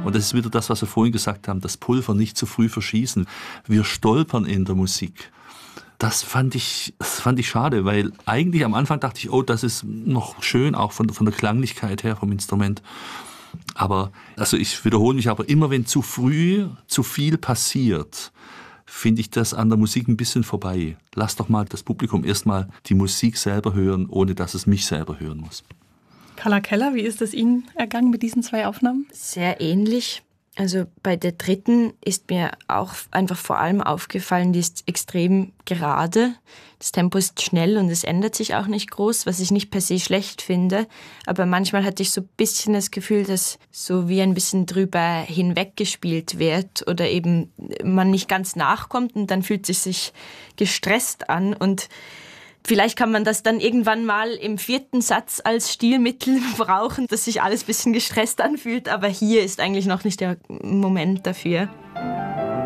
Und das ist wieder das, was wir vorhin gesagt haben, das Pulver nicht zu früh verschießen. Wir stolpern in der Musik. Das fand ich schade, weil eigentlich am Anfang dachte ich, oh, das ist noch schön, auch von der Klanglichkeit her, vom Instrument. Aber, also ich wiederhole mich, aber immer wenn zu früh zu viel passiert, finde ich das an der Musik ein bisschen vorbei. Lass doch mal das Publikum erstmal die Musik selber hören, ohne dass es mich selber hören muss. Carla Keller, wie ist es Ihnen ergangen mit diesen 2 Aufnahmen? Sehr ähnlich. Also bei der dritten ist mir auch einfach vor allem aufgefallen, die ist extrem gerade. Das Tempo ist schnell und es ändert sich auch nicht groß, was ich nicht per se schlecht finde. Aber manchmal hatte ich so ein bisschen das Gefühl, dass so wie ein bisschen drüber hinweggespielt wird oder eben man nicht ganz nachkommt und dann fühlt es sich gestresst an. Und vielleicht kann man das dann irgendwann mal im 4. Satz als Stilmittel brauchen, dass sich alles ein bisschen gestresst anfühlt. Aber hier ist eigentlich noch nicht der Moment dafür.